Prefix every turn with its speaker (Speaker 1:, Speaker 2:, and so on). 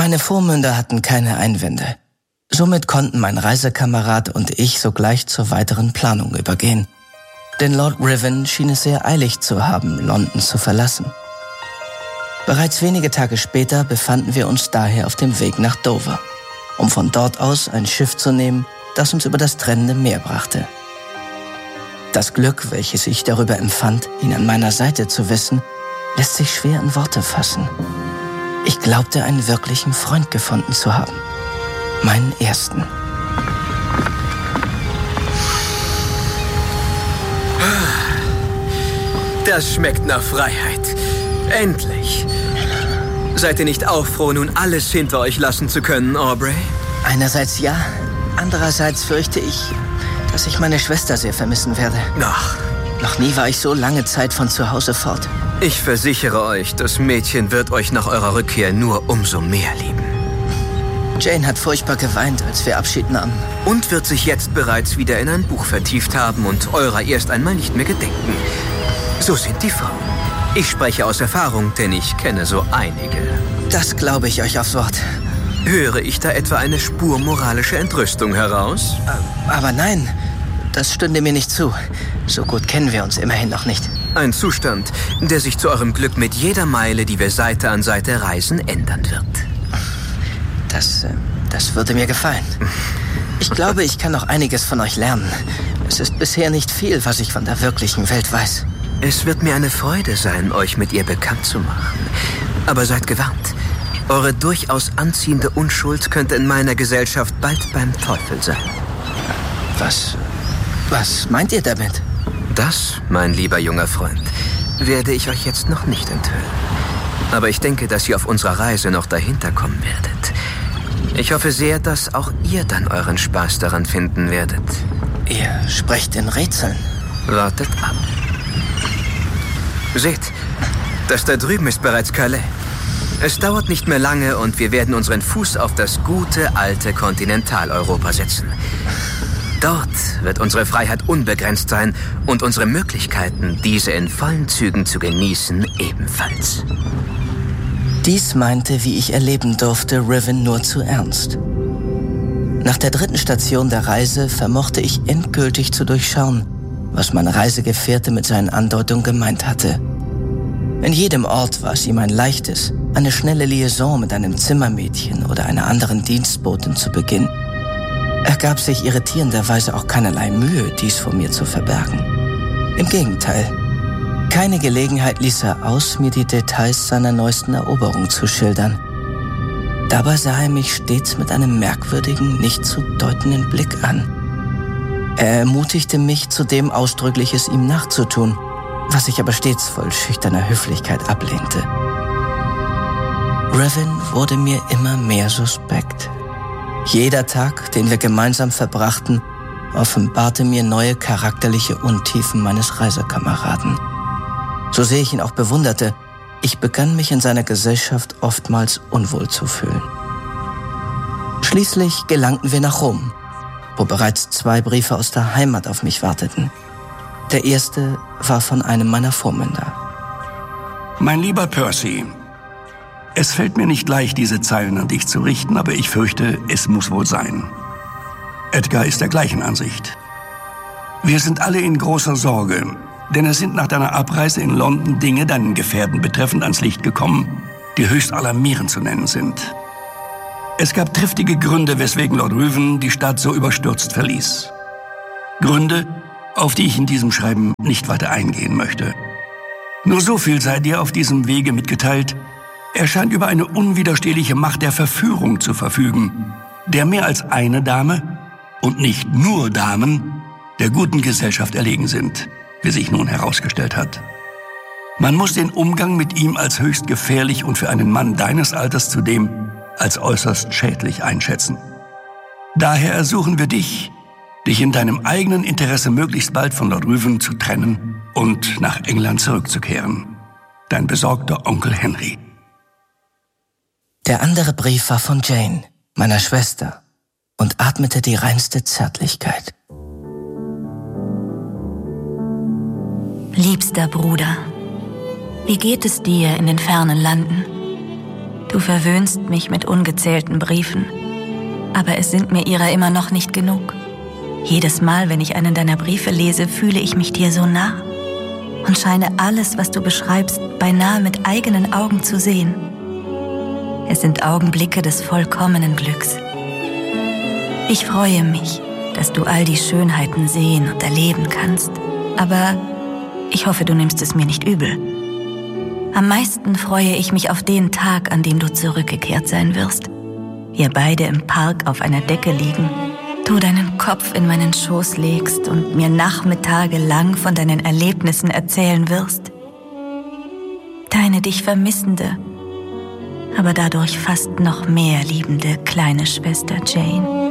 Speaker 1: Meine Vormünder hatten keine Einwände. Somit konnten mein Reisekamerad und ich sogleich zur weiteren Planung übergehen. Denn Lord Riven schien es sehr eilig zu haben, London zu verlassen. Bereits wenige Tage später befanden wir uns daher auf dem Weg nach Dover, um von dort aus ein Schiff zu nehmen, das uns über das trennende Meer brachte. Das Glück, welches ich darüber empfand, ihn an meiner Seite zu wissen, lässt sich schwer in Worte fassen. Ich glaubte, einen wirklichen Freund gefunden zu haben. Meinen ersten.
Speaker 2: Das schmeckt nach Freiheit. Endlich. Seid ihr nicht auch froh, nun alles hinter euch lassen zu können, Aubrey?
Speaker 1: Einerseits ja, andererseits fürchte ich, dass ich meine Schwester sehr vermissen werde.
Speaker 2: Ach.
Speaker 1: Noch nie war ich so lange Zeit von zu Hause fort.
Speaker 2: Ich versichere euch, das Mädchen wird euch nach eurer Rückkehr nur umso mehr lieben.
Speaker 1: Jane hat furchtbar geweint, als wir Abschied nahmen.
Speaker 2: Und wird sich jetzt bereits wieder in ein Buch vertieft haben und eurer erst einmal nicht mehr gedenken. So sind die Frauen. Ich spreche aus Erfahrung, denn ich kenne so einige.
Speaker 1: Das glaube ich euch aufs Wort.
Speaker 2: Höre ich da etwa eine Spur moralische Entrüstung heraus?
Speaker 1: Aber nein, das stünde mir nicht zu. So gut kennen wir uns immerhin noch nicht.
Speaker 2: Ein Zustand, der sich zu eurem Glück mit jeder Meile, die wir Seite an Seite reisen, ändern wird.
Speaker 1: Das würde mir gefallen. Ich glaube, ich kann noch einiges von euch lernen. Es ist bisher nicht viel, was ich von der wirklichen Welt weiß.
Speaker 2: Es wird mir eine Freude sein, euch mit ihr bekannt zu machen. Aber seid gewarnt. Eure durchaus anziehende Unschuld könnte in meiner Gesellschaft bald beim Teufel sein.
Speaker 1: Was meint ihr damit?
Speaker 2: Das, mein lieber junger Freund, werde ich euch jetzt noch nicht enthüllen. Aber ich denke, dass ihr auf unserer Reise noch dahinter kommen werdet. Ich hoffe sehr, dass auch ihr dann euren Spaß daran finden werdet.
Speaker 1: Ihr sprecht in Rätseln.
Speaker 2: Wartet ab. Seht, das da drüben ist bereits Calais. Es dauert nicht mehr lange und wir werden unseren Fuß auf das gute, alte Kontinentaleuropa setzen. Dort wird unsere Freiheit unbegrenzt sein und unsere Möglichkeiten, diese in vollen Zügen zu genießen, ebenfalls.
Speaker 1: Dies meinte, wie ich erleben durfte, Riven nur zu ernst. Nach der 3. Station der Reise vermochte ich endgültig zu durchschauen, was mein Reisegefährte mit seinen Andeutungen gemeint hatte. In jedem Ort war es ihm ein leichtes, eine schnelle Liaison mit einem Zimmermädchen oder einer anderen Dienstbotin zu beginnen. Er gab sich irritierenderweise auch keinerlei Mühe, dies vor mir zu verbergen. Im Gegenteil, keine Gelegenheit ließ er aus, mir die Details seiner neuesten Eroberung zu schildern. Dabei sah er mich stets mit einem merkwürdigen, nicht zu deutenden Blick an. Er ermutigte mich zudem ausdrücklich, es ihm nachzutun, was ich aber stets voll schüchterner Höflichkeit ablehnte. Riven wurde mir immer mehr suspekt. Jeder Tag, den wir gemeinsam verbrachten, offenbarte mir neue charakterliche Untiefen meines Reisekameraden. So sehr ich ihn auch bewunderte, ich begann mich in seiner Gesellschaft oftmals unwohl zu fühlen. Schließlich gelangten wir nach Rom, wo bereits 2 Briefe aus der Heimat auf mich warteten. Der erste war von einem meiner Vormünder.
Speaker 3: Mein lieber Percy, es fällt mir nicht leicht, diese Zeilen an dich zu richten, aber ich fürchte, es muss wohl sein. Edgar ist der gleichen Ansicht. Wir sind alle in großer Sorge, denn es sind nach deiner Abreise in London Dinge, deinen Gefährten betreffend, ans Licht gekommen, die höchst alarmierend zu nennen sind. Es gab triftige Gründe, weswegen Lord Riven die Stadt so überstürzt verließ. Gründe, auf die ich in diesem Schreiben nicht weiter eingehen möchte. Nur so viel sei dir auf diesem Wege mitgeteilt: Er scheint über eine unwiderstehliche Macht der Verführung zu verfügen, der mehr als eine Dame, und nicht nur Damen, der guten Gesellschaft erlegen sind, wie sich nun herausgestellt hat. Man muss den Umgang mit ihm als höchst gefährlich und für einen Mann deines Alters zudem als äußerst schädlich einschätzen. Daher ersuchen wir dich in deinem eigenen Interesse möglichst bald von Lord Riven zu trennen und nach England zurückzukehren. Dein besorgter Onkel Henry.
Speaker 1: Der andere Brief war von Jane, meiner Schwester, und atmete die reinste Zärtlichkeit.
Speaker 4: Liebster Bruder, wie geht es dir in den fernen Landen? Du verwöhnst mich mit ungezählten Briefen, aber es sind mir ihrer immer noch nicht genug. Jedes Mal, wenn ich einen deiner Briefe lese, fühle ich mich dir so nah und scheine alles, was du beschreibst, beinahe mit eigenen Augen zu sehen. Es sind Augenblicke des vollkommenen Glücks. Ich freue mich, dass du all die Schönheiten sehen und erleben kannst, aber ich hoffe, du nimmst es mir nicht übel. Am meisten freue ich mich auf den Tag, an dem du zurückgekehrt sein wirst. Wir beide im Park auf einer Decke liegen, du deinen Kopf in meinen Schoß legst und mir Nachmittage lang von deinen Erlebnissen erzählen wirst. Deine dich vermissende, aber dadurch fast noch mehr liebende kleine Schwester Jane.